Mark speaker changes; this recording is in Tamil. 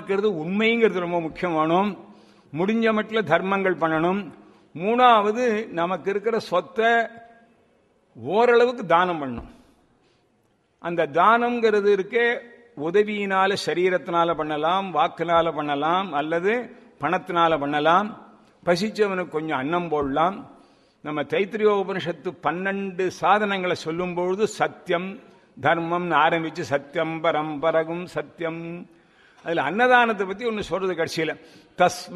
Speaker 1: இருக்கிறது உண்மைங்கிறது ரொம்ப முக்கியமானோம். முடிஞ்ச மட்டில் தர்மங்கள் பண்ணணும். மூணாவது, நமக்கு இருக்கிற சொத்தை ஓரளவுக்கு தானம் பண்ணணும். அந்த தானம்ங்கிறது இருக்கே, உதவியினால சரீரத்தினால பண்ணலாம், வாக்குனால பண்ணலாம், அல்லது பணத்தினால பண்ணலாம். பசிச்சவனுக்கு கொஞ்சம் அன்னம் போடலாம். நம்ம தைத்திரியோபனிஷத்து 12 சாதனங்களை சொல்லும்பொழுது சத்தியம் தர்மம் ஆரம்பிச்சு சத்தியம் பரம்பரகும் சத்தியம். அதுல அன்னதானத்தை பத்தி ஒன்று சொல்றது கடைசியில,